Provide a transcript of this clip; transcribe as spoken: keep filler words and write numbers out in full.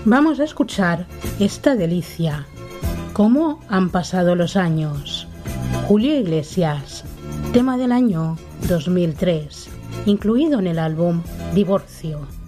Vamos a escuchar esta delicia. ¿Cómo han pasado los años? Julio Iglesias, tema del año dos mil tres, incluido en el álbum Divorcio.